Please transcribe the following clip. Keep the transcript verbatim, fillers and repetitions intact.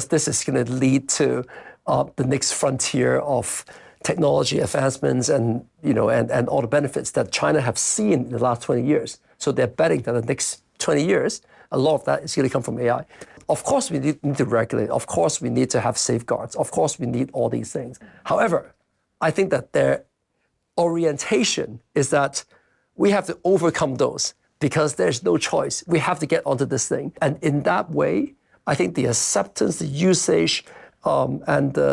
because this is going to lead to uh, the next frontier of technology advancements and, you know, and, and all the benefits that China have seen in the last twenty years. So they're betting that the next twenty years, a lot of that is going to come from A I. Of course, we need, need to regulate. Of course, we need to have safeguards. Of course, we need all these things. However, I think that their orientation is that we have to overcome those because there's no choice. We have to get onto this thing. And in that way, I think the acceptance, the usage, um, and the